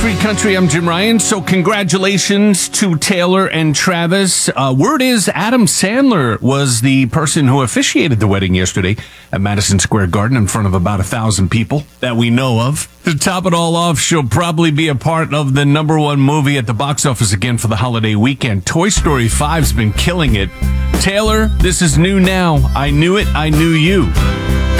Free Country. I'm Jim Ryan. So congratulations to Taylor and Travis. Word is Adam Sandler was the person who officiated the wedding yesterday at Madison Square Garden in front of about 1,000 people that we know of. To top it all off, she'll probably be a part of the #1 movie at the box office again for the holiday weekend. Toy Story 5's been killing it. Taylor, this is new now. I knew it. I knew you.